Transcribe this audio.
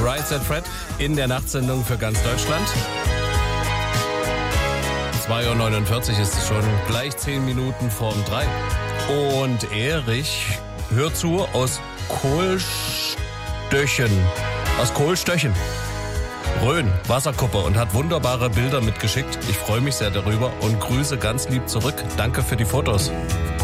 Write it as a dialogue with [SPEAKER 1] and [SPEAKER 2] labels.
[SPEAKER 1] Right Said Fred in der Nachtsendung für ganz Deutschland. 2.49 Uhr ist es schon, gleich 10 Minuten vorm 3. Und Erich hört zu aus Kohlstöchen. Rhön, Wasserkuppe, und hat wunderbare Bilder mitgeschickt. Ich freue mich sehr darüber und grüße ganz lieb zurück. Danke für die Fotos.